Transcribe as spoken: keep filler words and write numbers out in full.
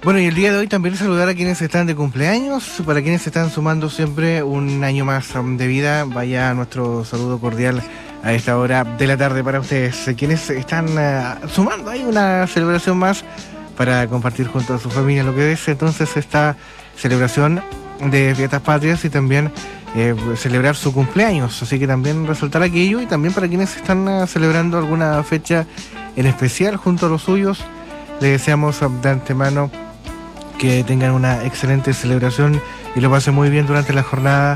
Bueno, y el día de hoy también saludar a quienes están de cumpleaños, para quienes están sumando siempre un año más um, de vida. Vaya nuestro saludo cordial a esta hora de la tarde para ustedes, quienes están uh, sumando ahí una celebración más para compartir junto a su familia lo que es entonces esta celebración de Fiestas Patrias y también eh, celebrar su cumpleaños. Así que también resaltar aquello y también para quienes están uh, celebrando alguna fecha en especial junto a los suyos, les deseamos uh, de antemano que tengan una excelente celebración y lo pasen muy bien durante la jornada